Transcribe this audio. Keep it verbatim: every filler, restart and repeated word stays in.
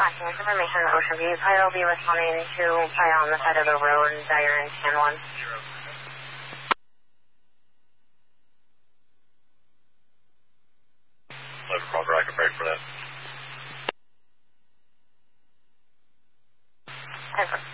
Flashing information, Ocean View. Pilot will be responding to fire on the side of the road, Dyer and Chan one. eleven Roger, I can break for that. ten four.